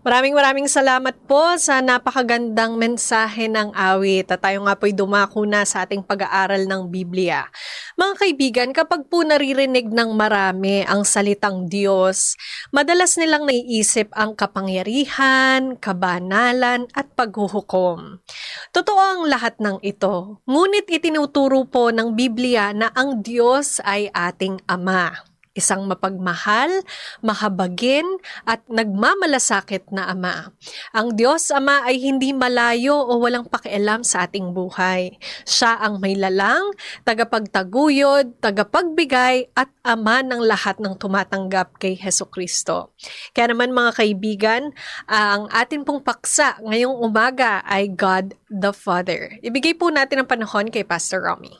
Maraming salamat po sa napakagandang mensahe ng awit at tayo nga po'y dumako na sa ating pag-aaral ng Biblia. Mga kaibigan, kapag po naririnig ng marami ang salitang Diyos, madalas nilang naiisip ang kapangyarihan, kabanalan at paghuhukom. Totoo ang lahat ng ito, ngunit itinuturo po ng Biblia na ang Diyos ay ating Ama. Isang mapagmahal, mahabagin, at nagmamalasakit na Ama. Ang Diyos Ama ay hindi malayo o walang pakialam sa ating buhay. Siya ang may lalang, tagapagtaguyod, tagapagbigay, at Ama ng lahat ng tumatanggap kay Hesukristo. Kaya naman mga kaibigan, ang atin pong paksa ngayong umaga ay God the Father. Ibigay po natin ang panahon kay Pastor Romy.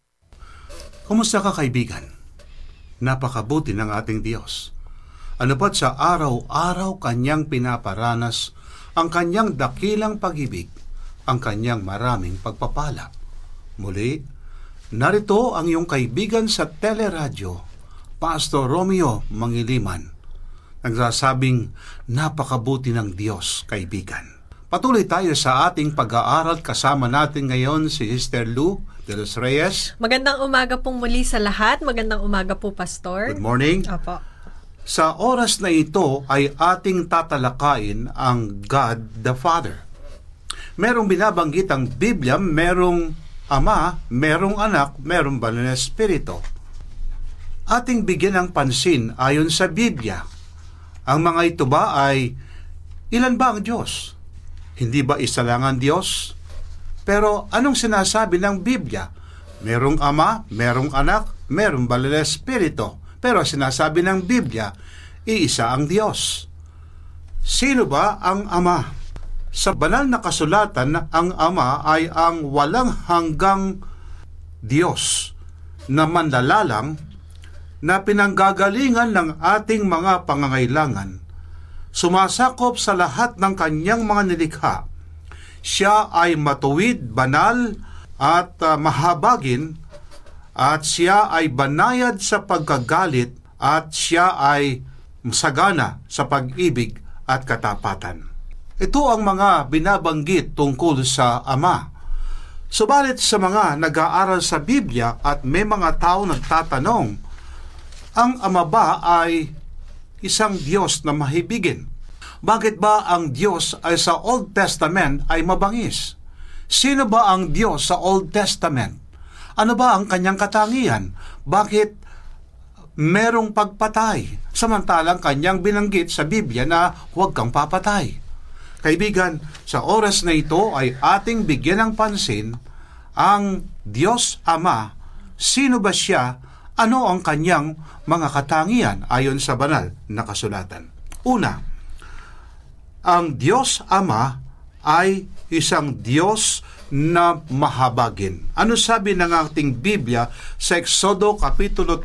Kumusta ka, kaibigan? Napakabuti ng ating Diyos. Ano pat sa araw-araw Kanyang pinaparanas ang Kanyang dakilang pag-ibig, ang Kanyang maraming pagpapala. Muli, narito ang iyong kaibigan sa teleradyo, Pastor Romeo Mangiliman, nagsasabing napakabuti ng Diyos, kaibigan. Patuloy tayo sa ating pag-aaral. Kasama natin ngayon si Sister Lou de los Reyes. Magandang umaga pong muli sa lahat. Magandang umaga po, Pastor. Good morning. Opo. Sa oras na ito ay ating tatalakayin ang God the Father. Merong binabanggit ang Biblia, merong Ama, merong Anak, merong Banal na Espiritu. Ating bigyan ng pansin ayon sa Biblia. Ang mga ito ba ay, ilan ba ang Diyos? Hindi ba isa lang ang Diyos? Pero anong sinasabi ng Biblia? Merong Ama, merong Anak, merong Banal na Espiritu. Pero sinasabi ng Biblia, iisa ang Diyos. Sino ba ang Ama? Sa banal na kasulatan, ang Ama ay ang walang hanggang Diyos na manlalalang na pinanggagalingan ng ating mga pangangailangan. Sumasakop sa lahat ng kanyang mga nilikha. Siya ay matuwid, banal, at mahabagin, at siya ay banayad sa pagkagalit, at siya ay sagana sa pag-ibig at katapatan. Ito ang mga binabanggit tungkol sa Ama. Subalit sa mga nag-aaral sa Biblia at may mga tao nagtatanong, ang Ama ba ay isang Diyos na mahibigin? Bakit ba ang Diyos ay sa Old Testament ay mabangis? Sino ba ang Diyos sa Old Testament? Ano ba ang kanyang katangian? Bakit merong pagpatay? Samantalang kanyang binanggit sa Biblia na huwag kang papatay. Kaibigan, sa oras na ito ay ating bigyan ng pansin ang Diyos Ama. Sino ba siya? Ano ang kanyang mga katangian ayon sa banal na kasulatan? Una, ang Diyos Ama ay isang Diyos na mahabagin. Ano sabi ng ating Biblia sa Exodo Kapitulo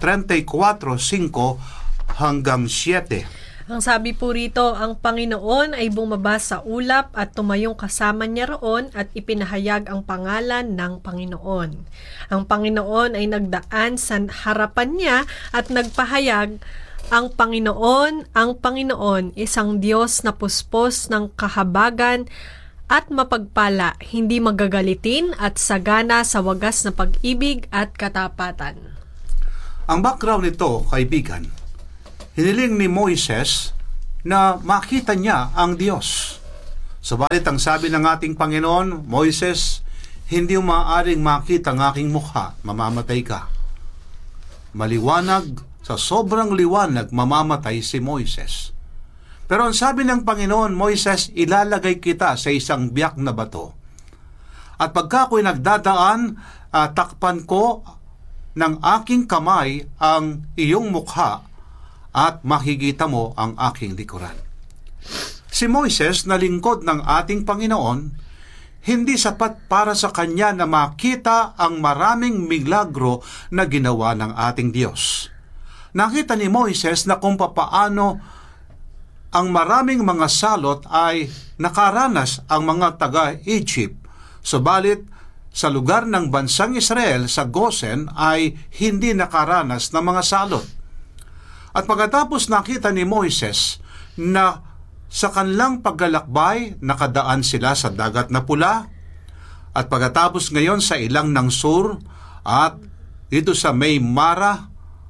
34:5 hanggang 7? Ang sabi po rito, ang Panginoon ay bumaba sa ulap at tumayong kasama niya roon at ipinahayag ang pangalan ng Panginoon. Ang Panginoon ay nagdaan sa harapan niya at nagpahayag, ang Panginoon, isang Diyos na puspos ng kahabagan at mapagpala, hindi magagalitin at sagana sa wagas na pag-ibig at katapatan. Ang background nito, kaibigan, hiniling ni Moises na makita niya ang Diyos. Subalit ang sabi ng ating Panginoon, Moises, hindi maaaring makita ang aking mukha, mamamatay ka. Maliwanag, sa sobrang liwanag, mamamatay si Moises. Pero ang sabi ng Panginoon, Moises, ilalagay kita sa isang biyak na bato. At pagka ako'y nagdadaan, takpan ko ng aking kamay ang iyong mukha at makikita mo ang aking likuran. Si Moises na lingkod ng ating Panginoon, hindi sapat para sa kanya na makita ang maraming milagro na ginawa ng ating Diyos. Nakita ni Moises na kung papaano ang maraming mga salot ay nakaranas ang mga taga-Egypt. Subalit, sa lugar ng bansang Israel sa Gosen ay hindi nakaranas ng mga salot. At pagkatapos nakita ni Moises na sa kanilang paglalakbay, nakadaan sila sa dagat na pula, at pagkatapos ngayon sa ilang ng Sur, at dito sa may Mara,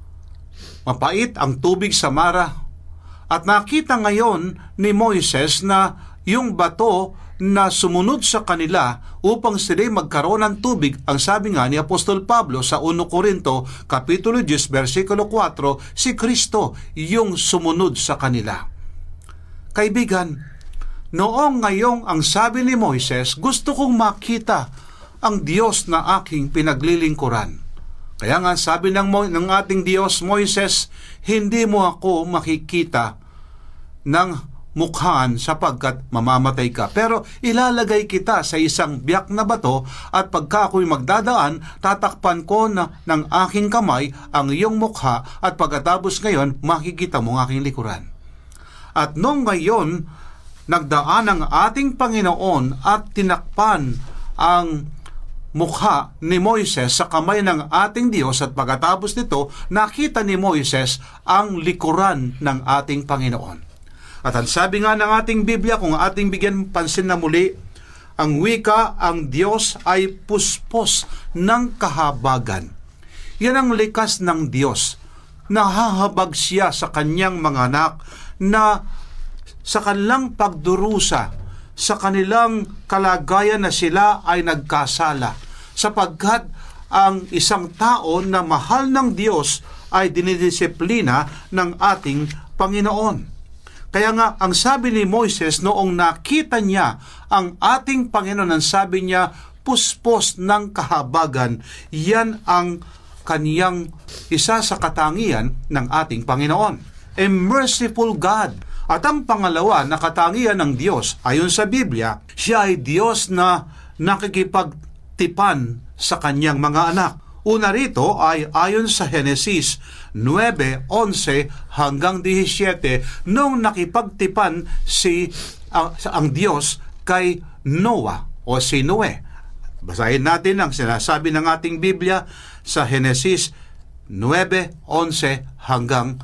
mapait ang tubig sa Mara. At nakita ngayon ni Moises na yung bato na sumunod sa kanila upang sila'y magkaroon ng tubig, ang sabi nga ni Apostol Pablo sa 1 Corinto, Kapitulo 10, versikulo 4, si Kristo yung sumunod sa kanila. Kaibigan, noong ngayong ang sabi ni Moises, gusto kong makita ang Diyos na aking pinaglilingkuran. Kaya nga sabi ng ating Diyos, Moises, hindi mo ako makikita ng mukhaan sapagkat mamamatay ka. Pero ilalagay kita sa isang biyak na bato at pagka ako'y magdadaan, tatakpan ko ng aking kamay ang iyong mukha at pagkatapos ngayon, makikita mo ang aking likuran. At nung ngayon, nagdaan ang ating Panginoon at tinakpan ang mukha ni Moises sa kamay ng ating Diyos at pagkatapos nito, nakita ni Moises ang likuran ng ating Panginoon. At ang sabi nga ng ating Biblia, kung ating bigyan pansin na muli, ang wika, ang Diyos ay puspos ng kahabagan. Yan ang likas ng Diyos. Nahahabag siya sa kanyang mga anak na sa kanilang pagdurusa, sa kanilang kalagayan na sila ay nagkasala, sapagkat ang isang tao na mahal ng Diyos ay dinidisiplina ng ating Panginoon. Kaya nga, ang sabi ni Moises noong nakita niya ang ating Panginoon, ang sabi niya, puspos ng kahabagan, yan ang kaniyang isa sa katangian ng ating Panginoon. A merciful God. At ang pangalawa na katangian ng Diyos, ayon sa Biblia, siya ay Diyos na nakikipagtipan sa kanyang mga anak. Una rito ay ayon sa Genesis 9:11 hanggang 17, nung nakipagtipan ang Diyos kay Noah o si Noe. Basahin natin ang sinasabi ng ating Biblia sa Genesis 9:11 hanggang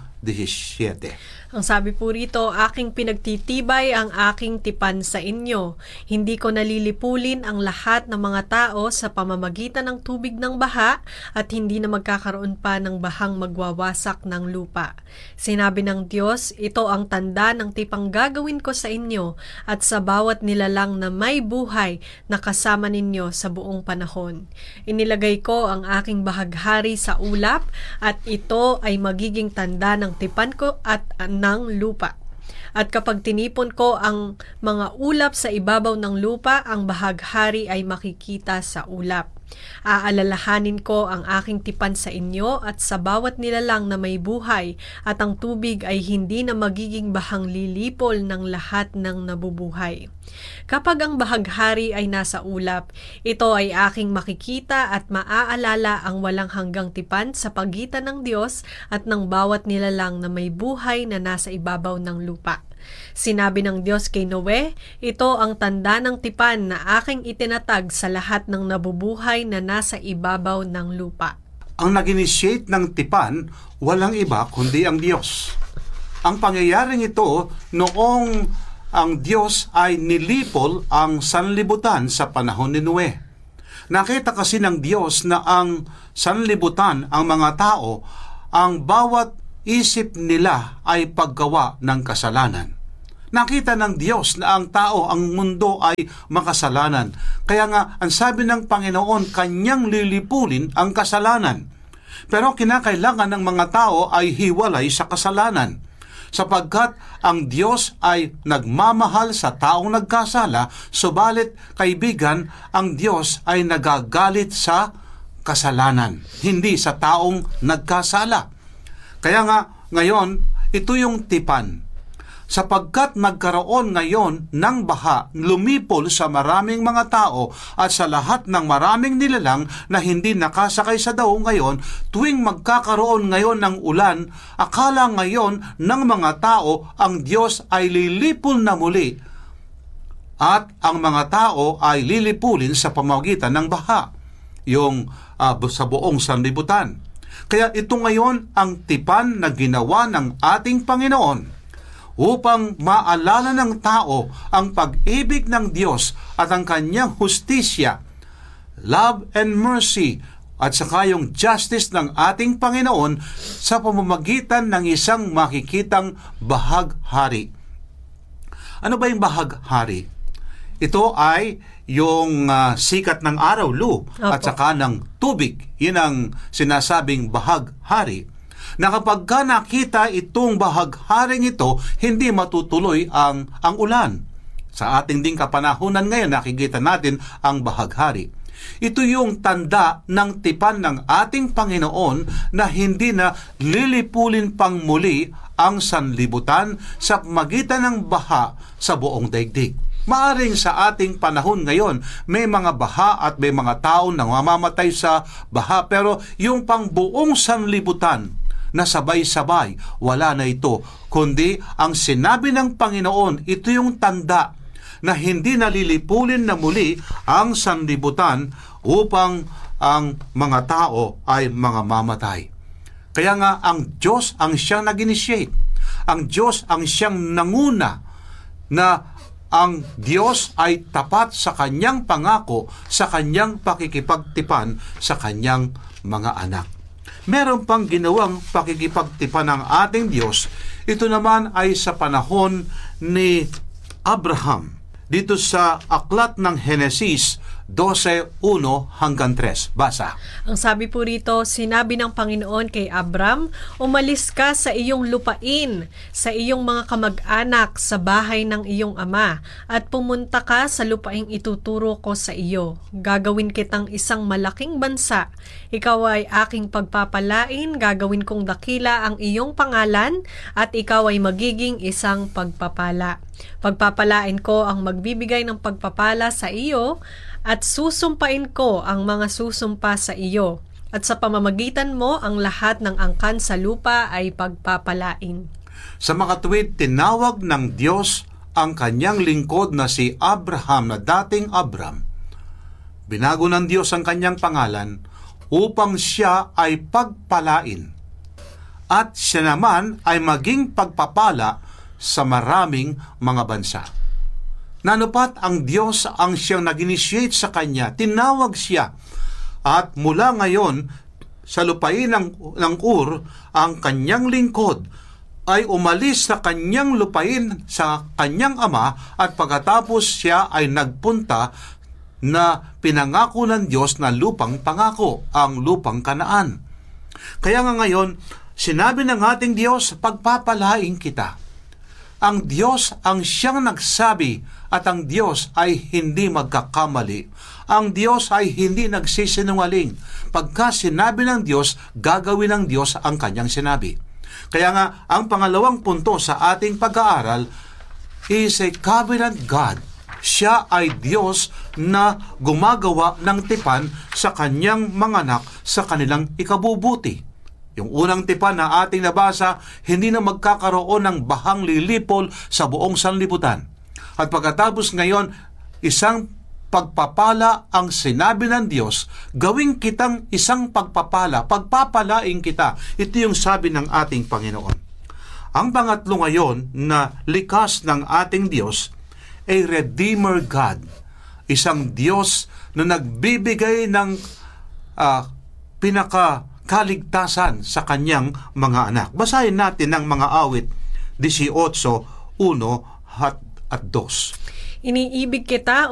17. Ang sabi po rito, aking pinagtitibay ang aking tipan sa inyo. Hindi ko nalilipulin ang lahat ng mga tao sa pamamagitan ng tubig ng baha at hindi na magkakaroon pa ng bahang magwawasak ng lupa. Sinabi ng Diyos, ito ang tanda ng tipang gagawin ko sa inyo at sa bawat nilalang na may buhay na kasama ninyo sa buong panahon. Inilagay ko ang aking bahaghari sa ulap at ito ay magiging tanda ng tipan ko at ng lupa. At kapag tinipon ko ang mga ulap sa ibabaw ng lupa, ang bahaghari ay makikita sa ulap. Aalalahanin ko ang aking tipan sa inyo at sa bawat nilalang na may buhay, at ang tubig ay hindi na magiging bahang lilipol ng lahat ng nabubuhay. Kapag ang bahaghari ay nasa ulap, ito ay aking makikita at maaalala ang walang hanggang tipan sa pagitan ng Diyos at ng bawat nilalang na may buhay na nasa ibabaw ng lupa. Sinabi ng Diyos kay Noe, ito ang tanda ng tipan na aking itinatag sa lahat ng nabubuhay na nasa ibabaw ng lupa. Ang nag-initiate ng tipan, walang iba kundi ang Diyos. Ang pangyayaring ito noong ang Diyos ay nilipol ang sanlibutan sa panahon ni Noe. Nakita kasi ng Diyos na ang sanlibutan, ang mga tao, ang bawat isip nila ay paggawa ng kasalanan. Nakita ng Diyos na ang tao, ang mundo ay makasalanan. Kaya nga, ang sabi ng Panginoon, kanyang lilipulin ang kasalanan. Pero kinakailangan ng mga tao ay hiwalay sa kasalanan. Sapagkat ang Diyos ay nagmamahal sa taong nagkasala, subalit, kaibigan, ang Diyos ay nagagalit sa kasalanan, hindi sa taong nagkasala. Kaya nga, ngayon, ito yung tipan. Sapagkat nagkaroon ngayon ng baha, lumipol sa maraming mga tao at sa lahat ng maraming nilalang na hindi nakasakay sa daong ngayon, tuwing magkakaroon ngayon ng ulan, akala ngayon ng mga tao ang Diyos ay lilipol na muli at ang mga tao ay lilipulin sa pamamagitan ng baha, yung sa buong sanlibutan. Kaya ito ngayon ang tipan na ginawa ng ating Panginoon. upang maalala ng tao ang pag-ibig ng Diyos at ang kanyang hustisya, love and mercy, at saka yung justice ng ating Panginoon sa pamamagitan ng isang makikitang bahaghari. Ano ba yung bahaghari? Ito ay yung sikat ng araw, Lu, at saka ng tubig. Yun ang sinasabing bahaghari. Na kapag ka nakita itong bahagharing ito, hindi matutuloy ang ulan. Sa ating ding kapanahunan ngayon, nakikita natin ang bahaghari. Ito yung tanda ng tipan ng ating Panginoon na hindi na lilipulin pang muli ang sanlibutan sa magitan ng baha sa buong daigdig. Maaring sa ating panahon ngayon, may mga baha at may mga tao na mamamatay sa baha, pero yung pangbuong sanlibutan na sabay-sabay, wala na ito. Kundi ang sinabi ng Panginoon, ito yung tanda na hindi nalilipulin na muli ang sanlibutan upang ang mga tao ay mga mamatay. Kaya nga ang Diyos ang siyang nag-initiate. Ang Diyos ang siyang nanguna na ang Diyos ay tapat sa kanyang pangako, sa kanyang pakikipagtipan sa kanyang mga anak. Meron pang ginawang pakikipagtipan ng ating Diyos. Ito naman ay sa panahon ni Abraham. Dito sa aklat ng Henesis 12:1-3. Basa. Ang sabi po rito, sinabi ng Panginoon kay Abram, umalis ka sa iyong lupain, sa iyong mga kamag-anak, sa bahay ng iyong ama, at pumunta ka sa lupaing ituturo ko sa iyo. Gagawin kitang isang malaking bansa. Ikaw ay aking pagpapalain, gagawin kong dakila ang iyong pangalan, at ikaw ay magiging isang pagpapala. Pagpapalain ko ang magbibigay ng pagpapala sa iyo, at susumpain ko ang mga susumpa sa iyo, at sa pamamagitan mo ang lahat ng angkan sa lupa ay pagpapalain. Sa makatuwid, tinawag ng Diyos ang kanyang lingkod na si Abraham, na dating Abram. Binago ng Diyos ang kanyang pangalan upang siya ay pagpalain, at siya naman ay maging pagpapala sa maraming mga bansa. Nanupat ang Diyos ang siyang nag-initiate sa kanya, tinawag siya, at mula ngayon sa lupain ng Ur, ang kanyang lingkod ay umalis sa kanyang lupain sa kanyang ama, at pagkatapos siya ay nagpunta na pinangako ng Diyos na lupang pangako, ang lupang Kanaan. Kaya nga ngayon, sinabi ng ating Diyos, pagpapalain kita. Ang Diyos ang siyang nagsabi, at ang Diyos ay hindi magkakamali. Ang Diyos ay hindi nagsisinungaling. Pagka sinabi ng Diyos, gagawin ng Diyos ang kanyang sinabi. Kaya nga, ang pangalawang punto sa ating pag-aaral is a covenant God. Siya ay Diyos na gumagawa ng tipan sa kanyang mga anak sa kanilang ikabubuti. Yung unang tipan na ating nabasa, hindi na magkakaroon ng bahang lilipol sa buong sanlibutan. At pagkatapos ngayon, isang pagpapala ang sinabi ng Diyos, gawin kitang isang pagpapala, pagpapalain kita. Ito yung sabi ng ating Panginoon. Ang pangatlo ngayon na likas ng ating Diyos ay Redeemer God, isang Diyos na nagbibigay ng pinakakaligtasan sa kanyang mga anak. Basahin natin ang mga awit 18:1 at 2. Iniibig kita